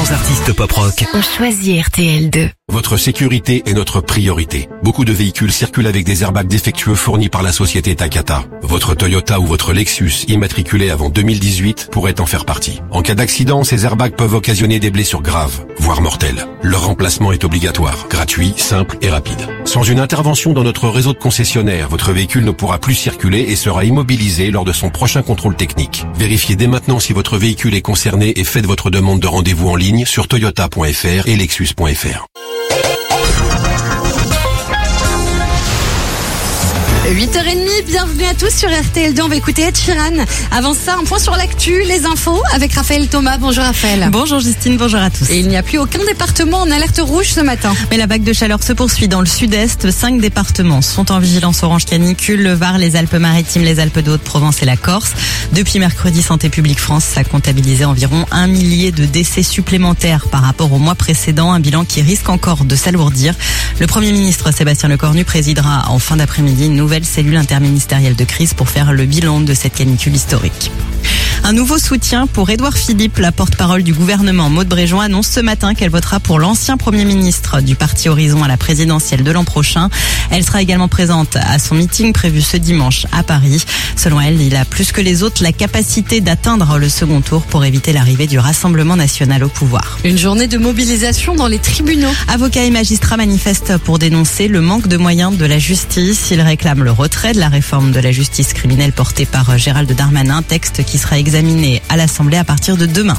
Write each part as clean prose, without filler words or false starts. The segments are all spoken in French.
grands artistes pop-rock. On choisit RTL2. Votre sécurité est notre priorité. Beaucoup de véhicules circulent avec des airbags défectueux fournis par la société Takata. Votre Toyota ou votre Lexus immatriculé avant 2018 pourrait en faire partie. En cas d'accident, ces airbags peuvent occasionner des blessures graves, voire mortelles. Leur remplacement est obligatoire, gratuit, simple et rapide. Sans une intervention dans notre réseau de concessionnaires, votre véhicule ne pourra plus circuler et sera immobilisé lors de son prochain contrôle technique. Vérifiez dès maintenant si votre véhicule est concerné et faites votre demande de rendez-vous en ligne sur toyota.fr et lexus.fr. 8h30, bienvenue à tous sur RTL2, on va écouter Ed Sheeran. Avant ça, un point sur l'actu, les infos avec Raphaël Thomas. Bonjour Raphaël. Bonjour Justine, bonjour à tous. Et il n'y a plus aucun département en alerte rouge ce matin. Mais la vague de chaleur se poursuit dans le sud-est. 5 départements sont en vigilance orange canicule, le Var, les Alpes-Maritimes, les Alpes de Haute-Provence et la Corse. Depuis mercredi, Santé publique France a comptabilisé environ 1 millier de décès supplémentaires par rapport au mois précédent, un bilan qui risque encore de s'alourdir. Le Premier ministre Sébastien Lecornu présidera en fin d'après-midi une nouvelle cellule interministérielle de crise pour faire le bilan de cette canicule historique. Un nouveau soutien pour Édouard Philippe, la porte-parole du gouvernement. Maude Bréjon annonce ce matin qu'elle votera pour l'ancien Premier ministre du parti Horizon à la présidentielle de l'an prochain. Elle sera également présente à son meeting prévu ce dimanche à Paris. Selon elle, il a plus que les autres la capacité d'atteindre le second tour pour éviter l'arrivée du Rassemblement national au pouvoir. Une journée de mobilisation dans les tribunaux. Avocats et magistrats manifestent pour dénoncer le manque de moyens de la justice. Ils réclament le retrait de la réforme de la justice criminelle portée par Gérald Darmanin, texte qui sera examiné à l'Assemblée à partir de demain.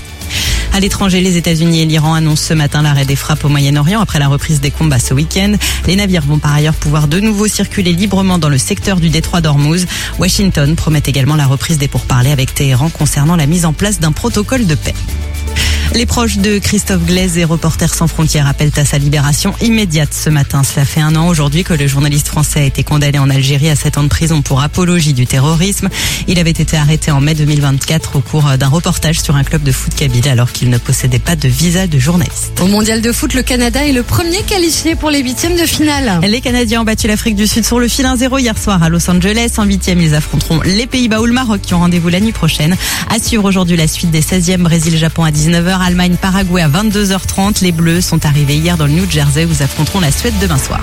À l'étranger, les États-Unis et l'Iran annoncent ce matin l'arrêt des frappes au Moyen-Orient après la reprise des combats ce week-end. Les navires vont par ailleurs pouvoir de nouveau circuler librement dans le secteur du détroit d'Ormuz. Washington promet également la reprise des pourparlers avec Téhéran concernant la mise en place d'un protocole de paix. Les proches de Christophe Glaise et Reporters sans frontières appellent à sa libération immédiate ce matin. Cela fait 1 an aujourd'hui que le journaliste français a été condamné en Algérie à 7 ans de prison pour apologie du terrorisme. Il avait été arrêté en mai 2024 au cours d'un reportage sur un club de foot kabyle alors qu'il ne possédait pas de visa de journaliste. Au mondial de foot, le Canada est le premier qualifié pour les 8e de finale. Les Canadiens ont battu l'Afrique du Sud sur le fil 1-0 hier soir à Los Angeles. En 8e, ils affronteront les Pays-Bas ou le Maroc qui ont rendez-vous la nuit prochaine. À suivre aujourd'hui la suite des 16e, Brésil-Japon à 19h. Allemagne-Paraguay à 22h30. Les Bleus sont arrivés hier dans le New Jersey où ils affronteront la Suède demain soir.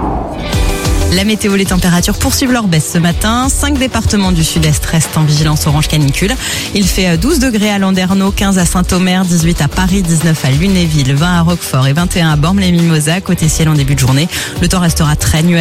La météo, les températures poursuivent leur baisse ce matin. 5 départements du sud-est restent en vigilance orange canicule. Il fait 12 degrés à Landerneau, 15 à Saint-Omer, 18 à Paris, 19 à Lunéville, 20 à Roquefort et 21 à Bormes-les-Mimosas. Côté ciel en début de journée, le temps restera très nuageux.